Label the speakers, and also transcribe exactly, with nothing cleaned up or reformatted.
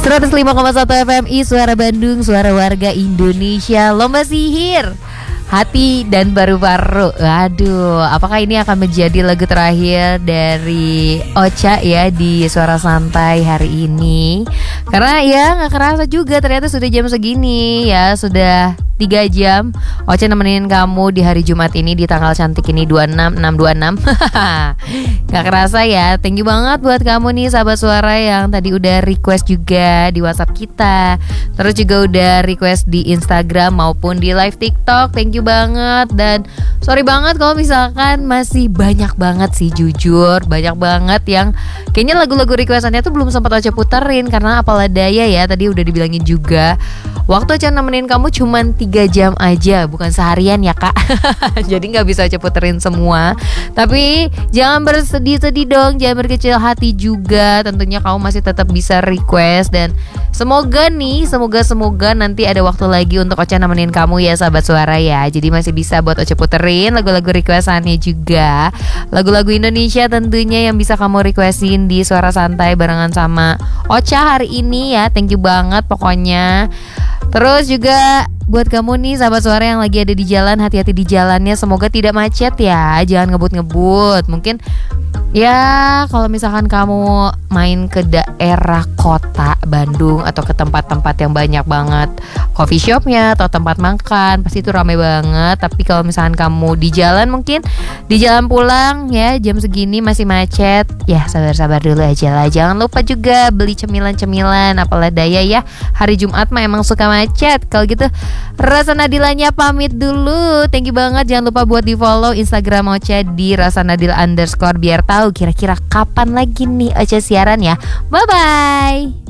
Speaker 1: seratus lima koma satu F M I Suara Bandung, suara warga Indonesia. Lomba sihir hati dan paru-paru. Aduh, apakah ini akan menjadi lagu terakhir dari Ocha ya di Suara Santai hari ini? Karena ya gak kerasa juga ternyata sudah jam segini ya. Sudah tiga jam Ocha nemenin kamu di hari Jumat ini, di tanggal cantik ini dua puluh enam enam dua puluh enam. Gak kerasa ya. Thank you banget buat kamu nih sahabat suara yang tadi udah request juga di WhatsApp kita, terus juga udah request di Instagram maupun di live TikTok. Thank you banget. Dan sorry banget kalau misalkan masih banyak banget sih, jujur banyak banget yang kayaknya lagu-lagu requestannya tuh belum sempat Ocha puterin. Karena apalah daya ya, tadi udah dibilangin juga waktu Ocha nemenin kamu cuman tiga jam aja, bukan seharian ya kak. Jadi gak bisa Ocha puterin semua. Tapi jangan bersedih-sedih dong, jangan berkecil hati juga. Tentunya kamu masih tetap bisa request. Dan semoga nih, semoga-semoga nanti ada waktu lagi untuk Ocha nemenin kamu ya sahabat suara ya. Jadi masih bisa buat Ocha puterin lagu-lagu requestannya juga, lagu-lagu Indonesia tentunya yang bisa kamu requestin di Suara Santai barengan sama Ocha hari ini ya. Thank you banget pokoknya. Terus juga buat kamu nih sahabat suara yang lagi ada di jalan, hati-hati di jalannya, semoga tidak macet ya, jangan ngebut-ngebut. Mungkin ya kalau misalkan kamu main ke daerah kota Bandung atau ke tempat-tempat yang banyak banget coffee shopnya atau tempat makan, pasti itu ramai banget. Tapi kalau misalkan kamu di jalan, mungkin di jalan pulang ya jam segini masih macet, ya sabar-sabar dulu aja lah. Jangan lupa juga beli cemilan-cemilan, apalah daya ya, hari Jumat mah emang suka macet. Kalau gitu Rasa Nadilanya pamit dulu. Thank you banget. Jangan lupa buat di follow Instagram Ocha di Rasa Nadil underscore biar tahu kira-kira kapan lagi nih Ocha siaran ya. Bye bye.